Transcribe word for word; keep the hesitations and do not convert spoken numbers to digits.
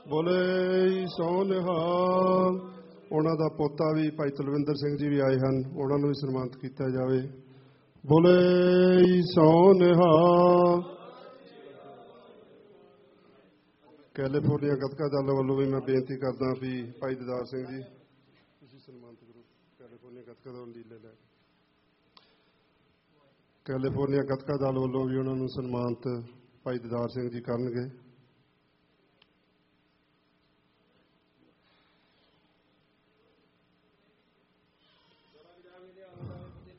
ਬੋਲੇ ਸੋ ਨਿਹਾਲ। ਉਹਨਾਂ ਦਾ ਪੋਤਾ ਵੀ ਭਾਈ ਤਲਵਿੰਦਰ ਸਿੰਘ ਜੀ ਵੀ ਆਏ ਹਨ, ਉਹਨਾਂ ਨੂੰ ਵੀ ਸਨਮਾਨਿਤ ਕੀਤਾ ਜਾਵੇ। ਬੋਲੇ ਸੋ ਨਿਹਾਲ। ਕੈਲੀਫੋਰਨੀਆ ਗੱਤਕਾ ਦਲ ਵੱਲੋਂ ਵੀ ਮੈਂ ਬੇਨਤੀ ਕਰਦਾ ਵੀ ਭਾਈ ਦਿਦਾਰ ਸਿੰਘ ਜੀ ਤੁਸੀਂ ਸਨਮਾਨਿਤ ਕਰੋ। ਕੈਲੀਫੋਰਨੀਆ ਗੱਤਕਾ ਦਲ ਲੀਲੇ ਲੈ ਕੈਲੀਫੋਰਨੀਆ ਗੱਤਕਾ ਦਲ ਵੱਲੋਂ ਵੀ ਉਹਨਾਂ ਨੂੰ ਸਨਮਾਨਿਤ ਭਾਈ ਦਿਦਾਰ ਸਿੰਘ ਜੀ ਕਰਨਗੇ।